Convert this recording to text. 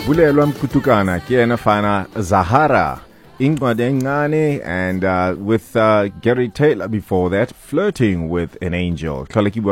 Bulelwa Mkutukana, Kiana Fana Zahara, Ingmar Dengane, and with Gary Taylor before that, Flirting with an Angel.